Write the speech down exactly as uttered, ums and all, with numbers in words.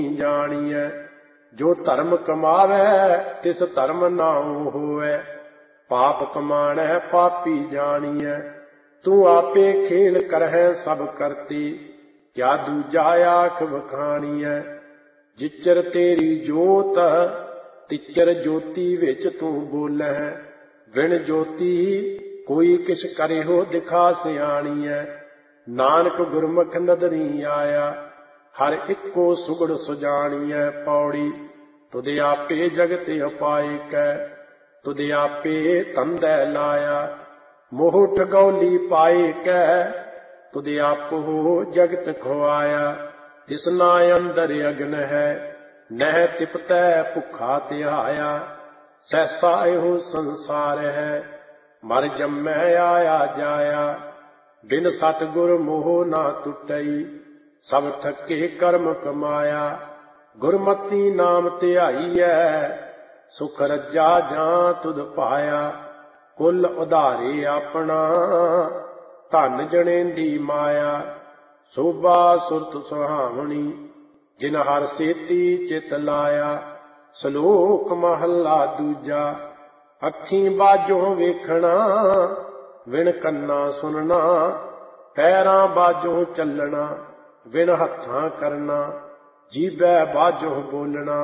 जानिए। जो धर्म कमावे तिस धर्म नाऊ होवे, पाप कमाणै पापी जानिए। तू आपे खेल करहै सब करती, क्या दूजा आख बखाणीए। जिचर तेरी जोत तिचर ज्योति विच तू बोलै, बिन ज्योति कोई किस करे हो दिखा सियाणीए। नानक गुरमुख नदरी आया, हर इको सुगड़ सुजाणीए। पौड़ी तुद आपे जगत उपाय कै, तुद आपे तंदै लाया। मोह ठगौली पाए कै, तुद आपो जगत खुआया। तिसना अंदर अग्न है, नह तिपतै भुखा तिहाया। सहसा एहो संसार है, मर जम्मै आया जाया। बिन सतगुर मोह ना टुटई, सब थके कर्म कमाया। गुरमति नाम धियाईऐ, सुख रज्जा जां तुद पाया। कुल उधारे अपना, धन जनेंदी माया। शोभा सुरत सुहावनी, जिन हर सेती चित लाया। सलोक महला दूजा, अखीं बाजों वेखना, बिन कन्ना सुनना। पैरां बाजों चलना, बिन हत्थां करना। जीभै बाजों बोलना,